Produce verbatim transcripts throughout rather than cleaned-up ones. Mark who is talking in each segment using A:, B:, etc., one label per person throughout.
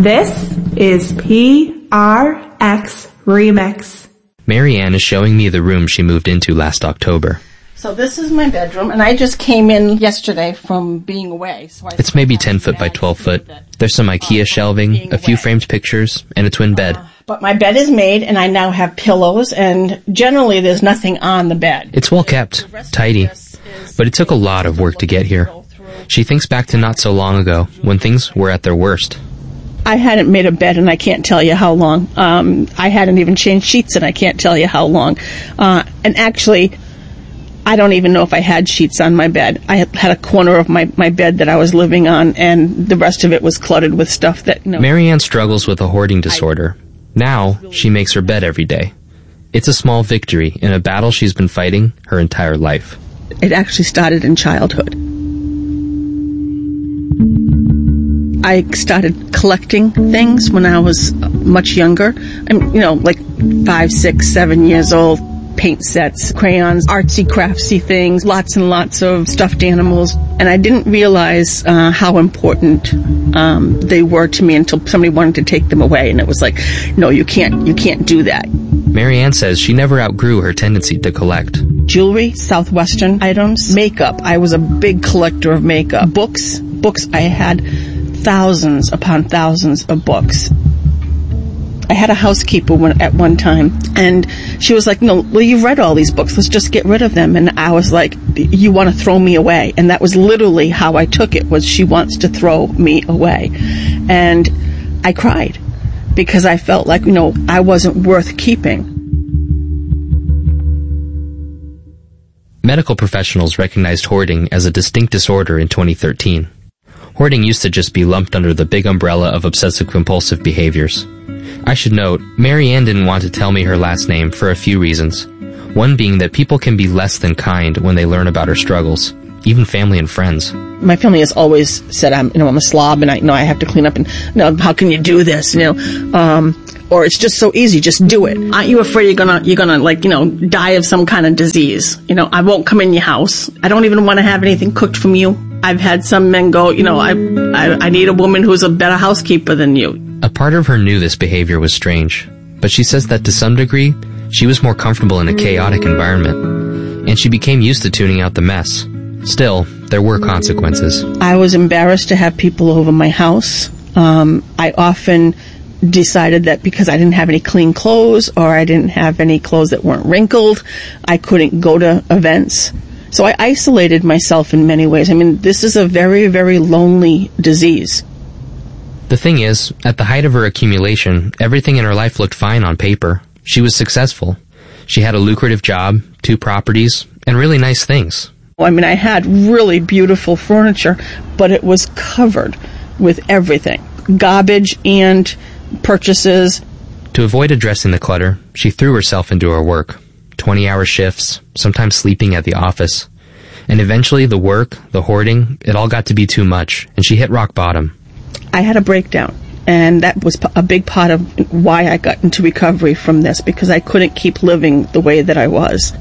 A: This is P R X Remix.
B: Marianne is showing me the room she moved into last October.
C: So this is my bedroom, and I just came in yesterday from being away. So I
B: it's maybe ten foot by twelve foot. There's some IKEA shelving, a few framed pictures, and a twin bed.
C: Uh, but my bed is made, and I now have pillows, and generally there's nothing on the bed.
B: It's well kept, tidy, but it took a lot of work to get here. She thinks back to not so long ago, when things were at their worst.
C: I hadn't made a bed, and I can't tell you how long. Um, I hadn't even changed sheets, and I can't tell you how long. Uh, and actually, I don't even know if I had sheets on my bed. I had a corner of my, my bed that I was living on, and the rest of it was cluttered with stuff that... You know,
B: Marianne struggles with a hoarding disorder. Now, she makes her bed every day. It's a small victory in a battle she's been fighting her entire life.
C: It actually started in childhood. I started collecting things when I was much younger. I'm, you know, like five, six, seven years old. Paint sets, crayons, artsy, craftsy things, lots and lots of stuffed animals. And I didn't realize uh, how important um, they were to me until somebody wanted to take them away. And it was like, no, you can't, you can't do that.
B: Marianne says she never outgrew her tendency to collect.
C: Jewelry, Southwestern items, makeup. I was a big collector of makeup. Books, books. I had thousands upon thousands of books. I had a housekeeper one, at one time, and she was like, no, well, you've read all these books. Let's just get rid of them. And I was like, you want to throw me away? And that was literally how I took it, was she wants to throw me away. And I cried because I felt like, you know, I wasn't worth keeping.
B: Medical professionals recognized hoarding as a distinct disorder in twenty thirteen. Hoarding used to just be lumped under the big umbrella of obsessive-compulsive behaviors. I should note, Marianne didn't want to tell me her last name for a few reasons. One being that people can be less than kind when they learn about her struggles, even family and friends.
C: My family has always said I'm, you know, I'm a slob, and I you know I have to clean up, and you know, how can you do this, you know, um, or it's just so easy, just do it. Aren't you afraid you're gonna you're gonna like you know die of some kind of disease? You know, I won't come in your house. I don't even want to have anything cooked from you. I've had some men go, you know, I, I I need a woman who's a better housekeeper than you.
B: A part of her knew this behavior was strange, but she says that to some degree, she was more comfortable in a chaotic environment, and she became used to tuning out the mess. Still, there were consequences.
C: I was embarrassed to have people over my house. Um, I often decided that because I didn't have any clean clothes, or I didn't have any clothes that weren't wrinkled, I couldn't go to events. So I isolated myself in many ways. I mean, this is a very, very lonely disease.
B: The thing is, at the height of her accumulation, everything in her life looked fine on paper. She was successful. She had a lucrative job, two properties, and really nice things.
C: I mean, I had really beautiful furniture, but it was covered with everything. Garbage and purchases.
B: To avoid addressing the clutter, she threw herself into her work. twenty-hour shifts, sometimes sleeping at the office. And eventually the work, the hoarding, it all got to be too much, and she hit rock bottom.
C: I had a breakdown, and that was a big part of why I got into recovery from this, because I couldn't keep living the way that I was.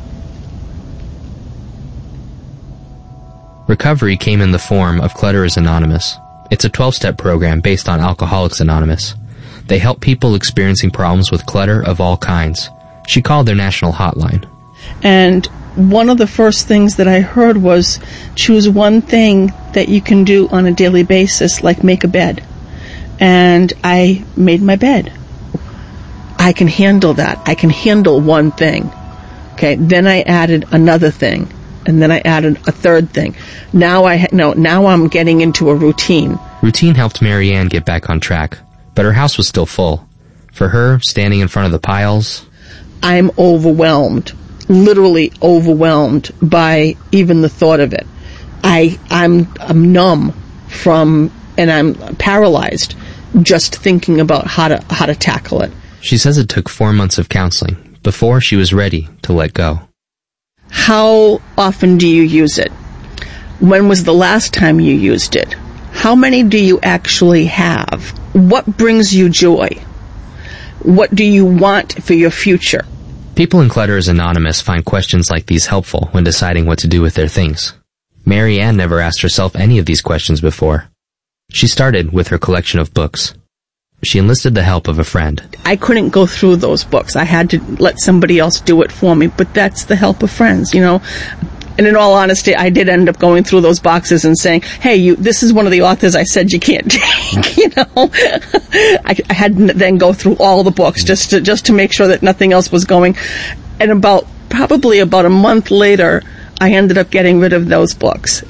B: Recovery came in the form of Clutterers Anonymous. It's a twelve-step program based on Alcoholics Anonymous. They help people experiencing problems with clutter of all kinds. She called their national hotline.
C: And one of the first things that I heard was, choose one thing that you can do on a daily basis, like make a bed. And I made my bed. I can handle that. I can handle one thing. Okay, then I added another thing. And then I added a third thing. Now I no, now I'm getting into a routine.
B: Routine helped Marianne get back on track, but her house was still full. For her, standing in front of the piles...
C: I'm overwhelmed, literally overwhelmed by even the thought of it. I, I'm, I'm numb from, and I'm paralyzed just thinking about how to, how to tackle it.
B: She says it took four months of counseling before she was ready to let go.
C: How often do you use it? When was the last time you used it? How many do you actually have? What brings you joy? What do you want for your future?
B: People in Clutterers Anonymous find questions like these helpful when deciding what to do with their things. Marianne never asked herself any of these questions before. She started with her collection of books. she enlisted the help of a friend.
C: I couldn't go through those books. I had to let somebody else do it for me, but that's the help of friends, you know. And in all honesty, I did end up going through those boxes and saying, hey, you, this is one of the authors I said you can't take, you know. I, I had to then go through all the books just to, just to make sure that nothing else was going. And about, probably about a month later, I ended up getting rid of those books.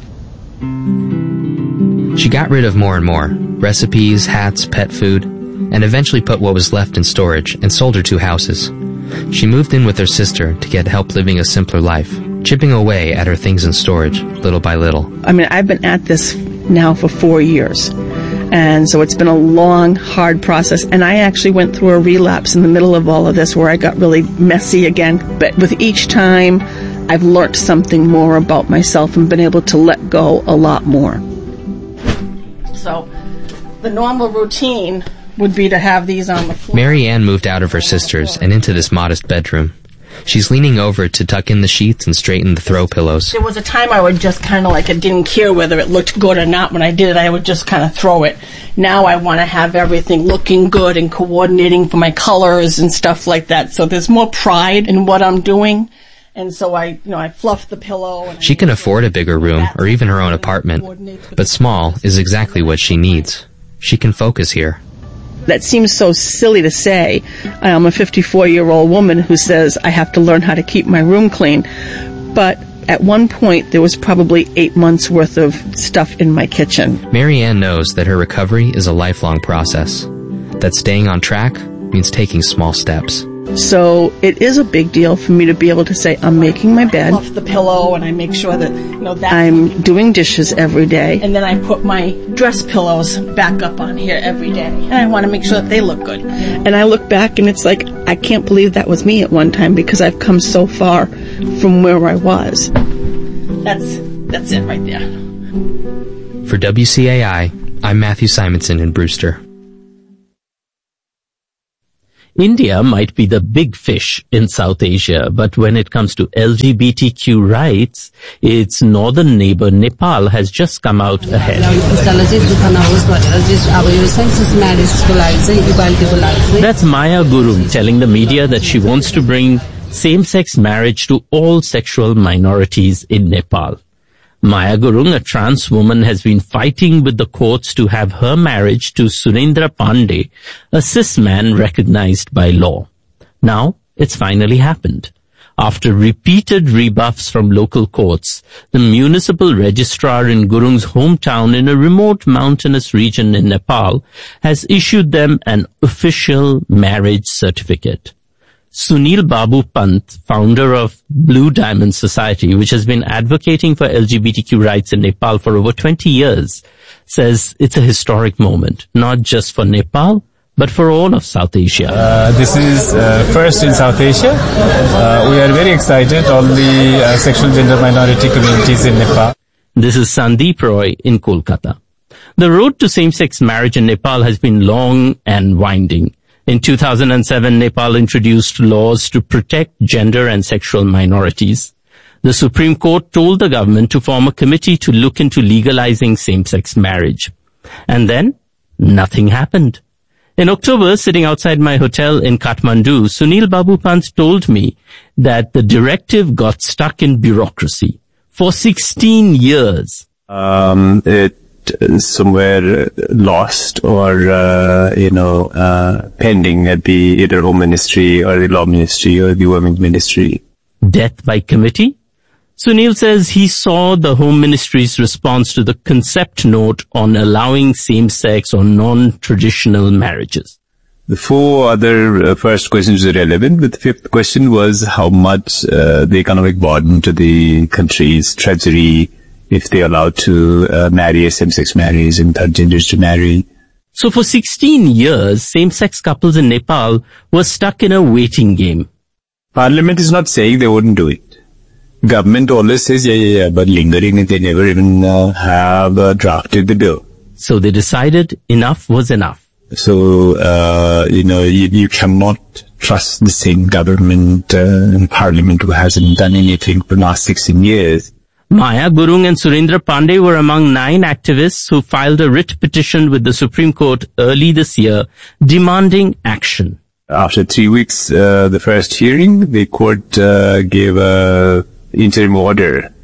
B: She got rid of more and more, recipes, hats, pet food, and eventually put what was left in storage and sold her two houses. She moved in with her sister to get help living a simpler life, chipping away at her things in storage, little by little.
C: I mean, I've been at this now for four years. And so it's been a long, hard process. And I actually went through a relapse in the middle of all of this where I got really messy again. But with each time, I've learned something more about myself and been able to let go a lot more. So the normal routine would be to have these on the floor.
B: Mary Ann moved out of her sister's and into this modest bedroom. She's leaning over to tuck in the sheets and straighten the throw pillows.
C: There was a time I would just kind of like, I didn't care whether it looked good or not. When I did it, I would just kind of throw it. Now I want to have everything looking good and coordinating for my colors and stuff like that. So there's more pride in what I'm doing. And so I, you know, I fluff the pillow. And
B: she can afford a bigger room or even her own apartment, but small is exactly what she needs. She can focus here.
C: That seems so silly to say. I'm a fifty-four-year-old woman who says I have to learn how to keep my room clean. But at one point, there was probably eight months worth of stuff in my kitchen.
B: Mary Ann knows that her recovery is a lifelong process, that staying on track means taking small steps.
C: So it is a big deal for me to be able to say, I'm making my bed. I fluff the pillow and I make sure that, you know, that I'm doing dishes every day. And then I put my dress pillows back up on here every day. And I want to make sure that they look good. And I look back and it's like, I can't believe that was me at one time because I've come so far from where I was. That's, that's it right there.
B: For W C A I, I'm Matthew Simonson in Brewster.
D: India might be the big fish in South Asia, but when it comes to L G B T Q rights, its northern neighbor Nepal has just come out ahead. That's Maya Gurung telling the media that she wants to bring same-sex marriage to all sexual minorities in Nepal. Maya Gurung, a trans woman, has been fighting with the courts to have her marriage to Surendra Pandey, a cis man recognized by law. Now, it's finally happened. After repeated rebuffs from local courts, the municipal registrar in Gurung's hometown in a remote mountainous region in Nepal has issued them an official marriage certificate. Sunil Babu Pant, founder of Blue Diamond Society, which has been advocating for L G B T Q rights in Nepal for over twenty years, says it's a historic moment, not just for Nepal, but for all of South Asia.
E: Uh, this is uh, first in South Asia. Uh, we are very excited, all the uh, sexual gender minority communities in Nepal.
D: This is Sandeep Roy in Kolkata. The road to same-sex marriage in Nepal has been long and winding. In two thousand seven, Nepal introduced laws to protect gender and sexual minorities. The Supreme Court told the government to form a committee to look into legalizing same-sex marriage. And then, nothing happened. In October, sitting outside my hotel in Kathmandu, Sunil Babu Pant told me that the directive got stuck in bureaucracy for sixteen years.
F: Um, it somewhere lost or, uh, you know, uh, pending at the either Home Ministry or the Law Ministry or the Women's Ministry.
D: Death by committee? Sunil says he saw the Home Ministry's response to the concept note on allowing same-sex or non-traditional marriages.
F: The four other uh, first questions are relevant, but the fifth question was how much uh, the economic burden to the country's treasury if they are allowed to uh, marry a same-sex marriage and third genders to marry.
D: So for sixteen years, same-sex couples in Nepal were stuck in a waiting game.
F: Parliament is not saying they wouldn't do it. Government always says, yeah, yeah, yeah, but lingering, and they never even uh, have uh, drafted the bill.
D: So they decided enough was enough.
F: So, uh, you know, you, you cannot trust the same government uh, and parliament who hasn't done anything for the last sixteen years.
D: Maya Gurung and Surendra Pandey were among nine activists who filed a writ petition with the Supreme Court early this year demanding action.
F: After three weeks, uh, the first hearing, the court uh, gave a interim order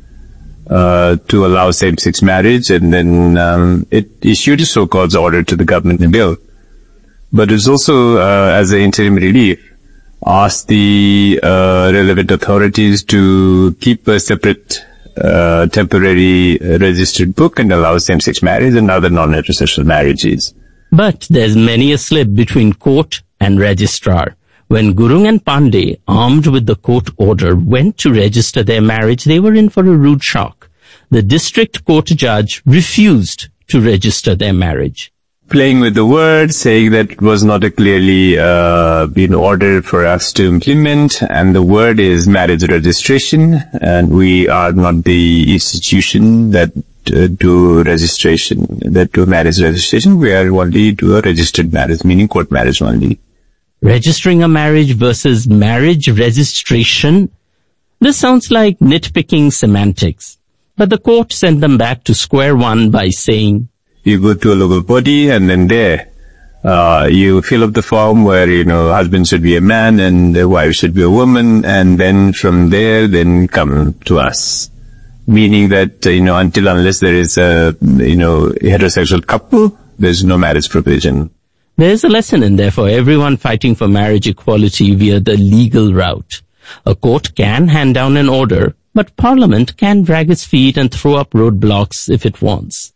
F: uh, to allow same-sex marriage, and then um, it issued a so-called order to the government in bill. But it's also, uh, as an interim relief, asked the uh, relevant authorities to keep a separate uh, temporary registered book and allow same-sex marriage and other non-heterosexual marriages.
D: But there's many a slip between court and registrar. When Gurung and Pandey, armed with the court order, went to register their marriage, they were in for a rude shock. The district court judge refused to register their marriage.
F: Playing with the words, saying that it was not a clearly uh, been ordered for us to implement, and the word is marriage registration, and we are not the institution that uh, do registration, that do marriage registration. We are only do a registered marriage, meaning court marriage only.
D: Registering a marriage versus marriage registration? This sounds like nitpicking semantics. But the court sent them back to square one by saying,
F: you go to a local body, and then there, uh, you fill up the form where, you know, husband should be a man and the wife should be a woman, and then from there, then come to us. Meaning that, uh, you know, until unless there is a, you know, heterosexual couple, there's no marriage provision.
D: There's a lesson in there for everyone fighting for marriage equality via the legal route. A court can hand down an order, but Parliament can drag its feet and throw up roadblocks if it wants.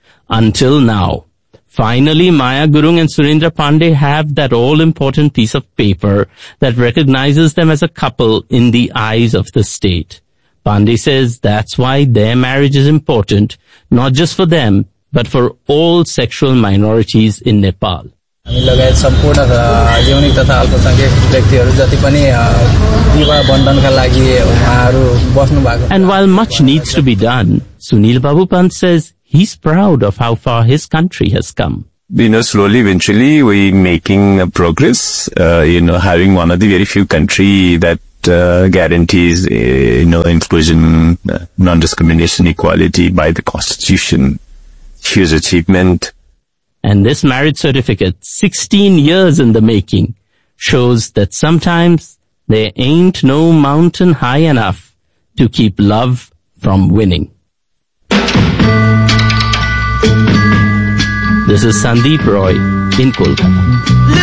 D: Until now. Finally, Maya Gurung and Surendra Pandey have that all-important piece of paper that recognizes them as a couple in the eyes of the state. Pandey says that's why their marriage is important, not just for them, but for all sexual minorities in Nepal.
G: हामी लगायत सम्पूर्ण यौनिक तथा अल्पसंख्यक व्यक्तिहरू जति पनि विवाह बन्धनका लागि उहाँहरू बस्नु भएको.
D: And while much needs to be done, Sunil Babu Pant says he's proud of how far his country has come.
F: You know, slowly, eventually, we're making uh, progress, uh, you know, having one of the very few country that uh, guarantees, uh, you know, inclusion, uh, non-discrimination, equality by the Constitution. Huge achievement.
D: And this marriage certificate, sixteen years in the making, shows that sometimes there ain't no mountain high enough to keep love from winning. This is Sandeep Roy in Kolkata.